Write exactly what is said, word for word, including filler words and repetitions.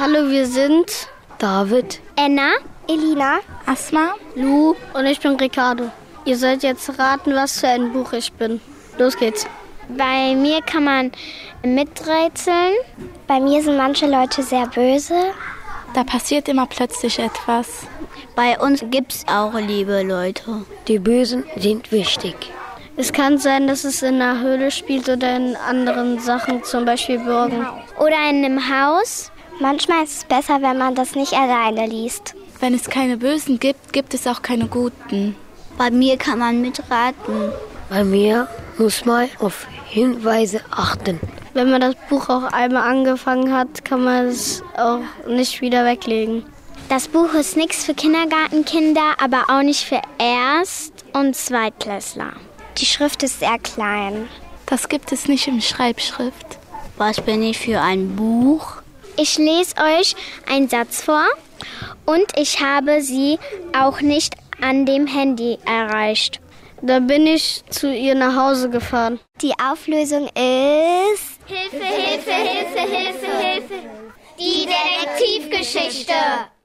Hallo, wir sind David, Enna, Elina, Asma, Lu und ich bin Ricardo. Ihr sollt jetzt raten, was für ein Buch ich bin. Los geht's. Bei mir kann man miträtseln. Bei mir sind manche Leute sehr böse. Da passiert immer plötzlich etwas. Bei uns gibt's auch liebe Leute. Die Bösen sind wichtig. Es kann sein, dass es in einer Höhle spielt oder in anderen Sachen, zum Beispiel Burgen. Oder in einem Haus. Manchmal ist es besser, wenn man das nicht alleine liest. Wenn es keine Bösen gibt, gibt es auch keine Guten. Bei mir kann man mitraten. Bei mir muss man auf Hinweise achten. Wenn man das Buch auch einmal angefangen hat, kann man es auch nicht wieder weglegen. Das Buch ist nichts für Kindergartenkinder, aber auch nicht für Erst- und Zweitklässler. Die Schrift ist sehr klein. Das gibt es nicht in Schreibschrift. Was bin ich für ein Buch? Ich lese euch einen Satz vor und ich habe sie auch nicht an dem Handy erreicht. Da bin ich zu ihr nach Hause gefahren. Die Auflösung ist... Hilfe, Hilfe, Hilfe, Hilfe, Hilfe! Die Detektivgeschichte!